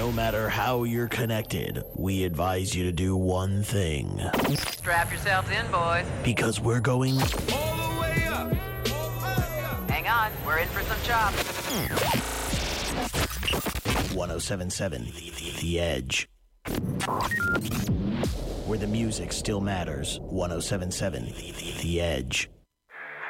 No matter how you're connected, we advise you to do one thing. Strap yourselves in, boys. Because we're going All the way up. Hang on, we're in for some chops. 1077 The Edge. Where the music still matters. 1077 The Edge.